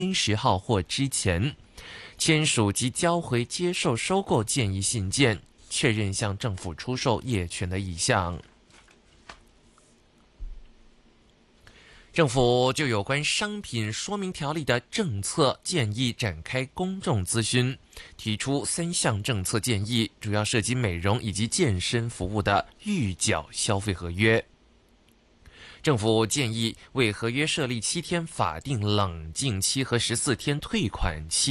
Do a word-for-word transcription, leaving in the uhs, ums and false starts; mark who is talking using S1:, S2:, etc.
S1: 十号或之前签署及交回接受收购建议信件，确认向政府出售业权的意向。政府就有关商品说明条例的政策建议展开公众咨询，提出三项政策建议，主要涉及美容以及健身服务的预缴消费合约。政府建议为合约设立七天法定冷静期和十四天退款期。